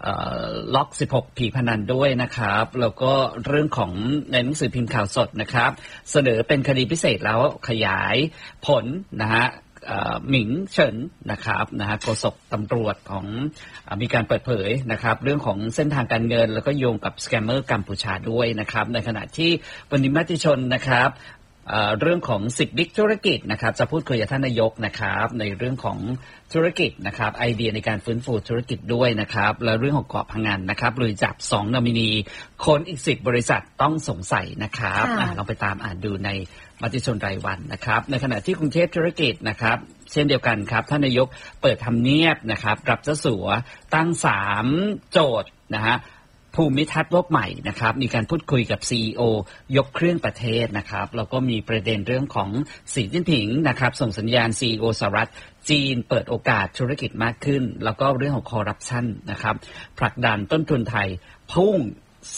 ล็อก16ผีพนันด้วยนะครับแล้วก็เรื่องของในหนังสือพิมพ์ข่าวสดนะครับเสนอเป็นคดีพิเศษแล้วขยายผลนะฮะหมิงเฉินนะครับโฆษกตำรวจของมีการเปิดเผยนะครับเรื่องของเส้นทางการเงินแล้วก็โยงกับสแกมเมอร์กัมพูชาด้วยนะครับในขณะที่วันนี้มติชนนะครับเรื่องของ10บิ๊กธุรกิจนะครับจะพูดคุยกับท่านนายกนะครับในเรื่องของธุรกิจนะครับไอเดียในการฟื้นฟูธุรกิจด้วยนะครับและเรื่องของเกาะพังงานนะครับลุยจับ2นอมินีคนอีก10บริษัทต้องสงสัยนะครับเราไปตามอ่านดูในมติชนรายวันนะครับในขณะที่กรุงเทพธุรกิจนะครับเช่นเดียวกันครับท่านนายกเปิดทำเนียบนะครับรับเจ้าสัวตั้ง3โจทย์นะฮะภูมิทัศน์โลกใหม่นะครับมีการพูดคุยกับ CEO ยกเครื่องประเทศนะครับแล้วก็มีประเด็นเรื่องของสีจิ้นผิงนะครับส่งสัญญาณ CEO สหรัฐจีนเปิดโอกาสธุรกิจมากขึ้นแล้วก็เรื่องของคอร์รัปชันนะครับผลักดันต้นทุนไทยพุ่ง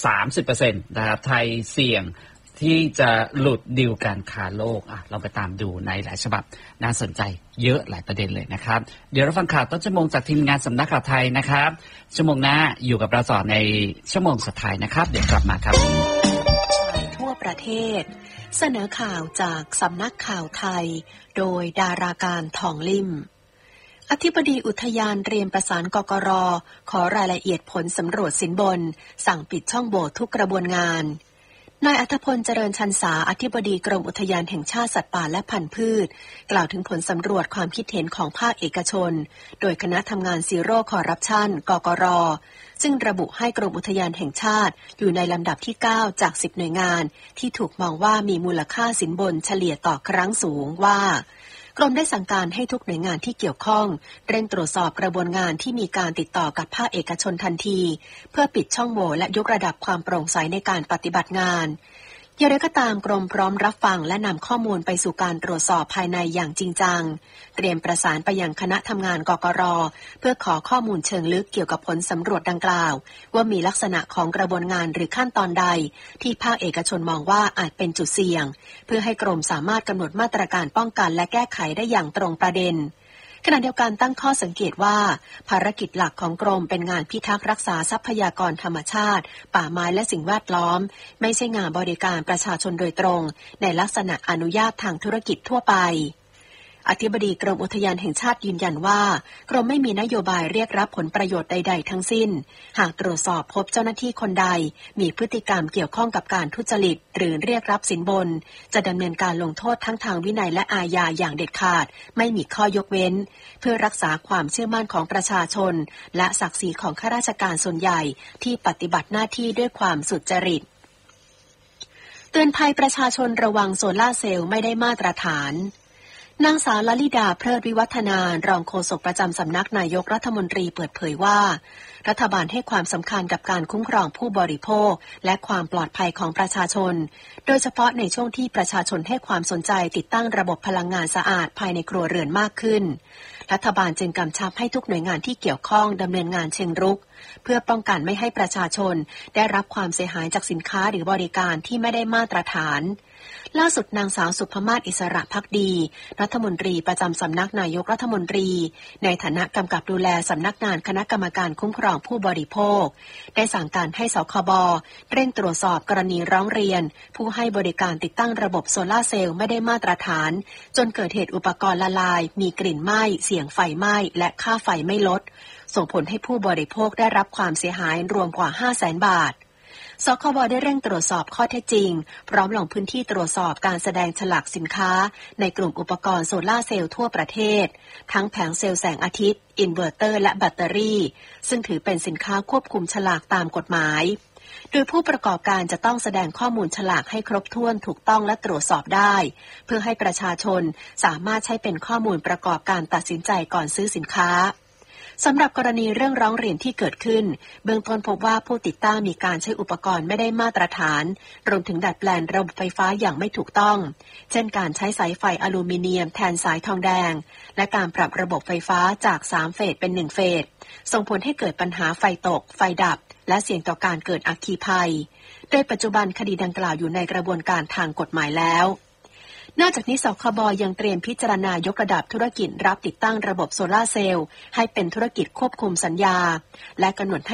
30% นะครับไทยเสี่ยงที่จะหลุดดีลการค้าโลกเราไปตามดูในหลายฉบับน่าสนใจเยอะหลายประเด็นเลยนะครับเดี๋ยวเราฟังข่าวต้นชั่วโมงจากทีมงานสำนักข่าวไทยนะครับชั่วโมงหน้าอยู่กับเราต่อในชั่วโมงสุดท้ายนะครับเดี๋ยวกลับมาครับทั่วประเทศเสนอข่าวจากสำนักข่าวไทยโดยดาราการทองลิ่มอธิบดีอุทยานเตรียมประสานกกร.ขอรายละเอียดผลสำรวจสินบนสั่งปิดช่องโหว่ทุกกระบวนงานนายอัธพลเจริญชันษาอธิบดีกรมอุทยานแห่งชาติสัตว์ป่าและพันธุ์พืชกล่าวถึงผลสำรวจความคิดเห็นของภาคเอกชนโดยคณะทำงานซีโร่คอร์รัปชันกกร.ซึ่งระบุให้กรมอุทยานแห่งชาติอยู่ในลำดับที่9จาก10หน่วยงานที่ถูกมองว่ามีมูลค่าสินบนเฉลี่ยต่อครั้งสูงว่ากรมได้สั่งการให้ทุกหน่วยงานที่เกี่ยวข้องเร่งตรวจสอบกระบวนงานที่มีการติดต่อกับภาคเอกชนทันทีเพื่อปิดช่องโหว่และยกระดับความโปร่งใสในการปฏิบัติงานอย่างไรก็ตามกรมพร้อมรับฟังและนำข้อมูลไปสู่การตรวจสอบภายในอย่างจริงจังเตรียมประสานไปยังคณะทำงานกกร.เพื่อขอข้อมูลเชิงลึกเกี่ยวกับผลสำรวจดังกล่าวว่ามีลักษณะของกระบวนงานหรือขั้นตอนใดที่ภาคเอกชนมองว่าอาจเป็นจุดเสี่ยงเพื่อให้กรมสามารถกำหนดมาตรการป้องกันและแก้ไขได้อย่างตรงประเด็นขณะเดียวกันตั้งข้อสังเกตว่าภารกิจหลักของกรมเป็นงานพิทักษ์รักษาทรัพยากรธรรมชาติป่าไม้และสิ่งแวดล้อมไม่ใช่งานบริการประชาชนโดยตรงในลักษณะอนุญาตทางธุรกิจทั่วไปอธิบดีกรมอุทยานแห่งชาติยืนยันว่ากรมไม่มีนโยบายเรียกรับผลประโยชน์ใดๆทั้งสิ้นหากตรวจสอบพบเจ้าหน้าที่คนใดมีพฤติกรรมเกี่ยวข้องกับการทุจริตหรือเรียกรับสินบนจะดำเนินการลงโทษทั้งทางวินัยและอาญาอย่างเด็ดขาดไม่มีข้อยกเว้นเพื่อรักษาความเชื่อมั่นของประชาชนและศักดิ์ศรีของข้าราชการส่วนใหญ่ที่ปฏิบัติหน้าที่ด้วยความสุจริตเตือนภัยประชาชนระวังโซล่าร์เซลล์ไม่ได้มาตรฐานนางสาวลลิดาเพลิดวิวัฒนารองโฆษกประจำสำนักนายกรัฐมนตรีเปิดเผยว่ารัฐบาลให้ความสำคัญกับการคุ้มครองผู้บริโภคและความปลอดภัยของประชาชนโดยเฉพาะในช่วงที่ประชาชนให้ความสนใจติดตั้งระบบพลังงานสะอาดภายในครัวเรือนมากขึ้นรัฐบาลจึงกำชับให้ทุกหน่วยงานที่เกี่ยวข้องดำเนินงานเชิงรุกเพื่อป้องกันไม่ให้ประชาชนได้รับความเสียหายจากสินค้าหรือบริการที่ไม่ได้มาตรฐานล่าสุดนางสาวสุภมาศอิสระภักดีรัฐมนตรีประจำสำนักนายกรัฐมนตรีในฐานะกำกับดูแลสำนักงานคณะกรรมการคุ้มครองผู้บริโภคได้สั่งการให้สคบ.เร่งตรวจสอบกรณีร้องเรียนผู้ให้บริการติดตั้งระบบโซลาร์เซลล์ไม่ได้มาตรฐานจนเกิดเหตุอุปกรณ์ละลายมีกลิ่นไหม้เสี่ยงไฟไหม้และค่าไฟไม่ลดส่งผลให้ผู้บริโภคได้รับความเสียหายรวมกว่า 500,000 บาทสคบ.ได้เร่งตรวจสอบข้อเท็จจริงพร้อมลงพื้นที่ตรวจสอบการแสดงฉลากสินค้าในกลุ่มอุปกรณ์โซลาร์เซลล์ทั่วประเทศทั้งแผงเซลล์แสงอาทิตย์อินเวอร์เตอร์และแบตเตอรี่ซึ่งถือเป็นสินค้าควบคุมฉลากตามกฎหมายโดยผู้ประกอบการจะต้องแสดงข้อมูลฉลากให้ครบถ้วนถูกต้องและตรวจสอบได้เพื่อให้ประชาชนสามารถใช้เป็นข้อมูลประกอบการตัดสินใจก่อนซื้อสินค้าสำหรับกรณีเรื่องร้องเรียนที่เกิดขึ้นเบื้องต้นพบว่าผู้ติดตั้งมีการใช้อุปกรณ์ไม่ได้มาตรฐานรวมถึงดัดแปลงระบบไฟฟ้าอย่างไม่ถูกต้องเช่นการใช้สายไฟอลูมิเนียมแทนสายทองแดงและการปรับระบบไฟฟ้าจาก3เฟสเป็น1เฟสส่งผลให้เกิดปัญหาไฟตกไฟดับและเสี่ยงต่อการเกิดอัคคีภัยโดยปัจจุบันคดีดังกล่าวอยู่ในกระบวนการทางกฎหมายแล้วนอกจากนี้สคบ.ยังเตรียมพิจารณายกระดับธุรกิจรับติดตั้งระบบโซลาร์เซลล์ให้เป็นธุรกิจควบคุมสัญญาและกำหนดให้